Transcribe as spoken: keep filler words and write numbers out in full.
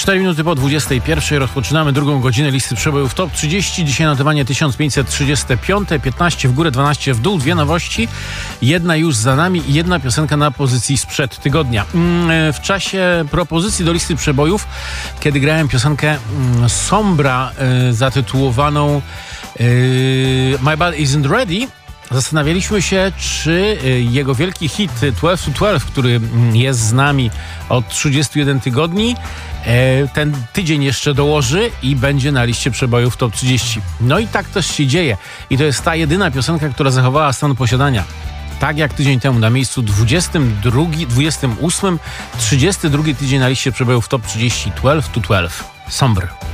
cztery minuty po dwudziestej pierwszej rozpoczynamy drugą godzinę listy przebojów Top trzydzieści. Dzisiaj notowanie tysiąc pięćset trzydzieści pięć, piętnaście w górę, dwanaście w dół, dwie nowości, jedna już za nami i jedna piosenka na pozycji sprzed tygodnia. W czasie propozycji do listy przebojów, kiedy grałem piosenkę Sombra zatytułowaną My Body Isn't Ready, zastanawialiśmy się, czy jego wielki hit dwanaście to dwanaście, który jest z nami od trzydziestu jeden tygodni, ten tydzień jeszcze dołoży i będzie na liście przebojów Top trzydzieści. No i tak też się dzieje. I to jest ta jedyna piosenka, która zachowała stan posiadania. Tak jak tydzień temu na miejscu dwudziestym drugim, dwudziestym ósmym, trzydziesty drugi tydzień na liście przebojów Top trzydzieści dwanaście to dwanaście. Sombr.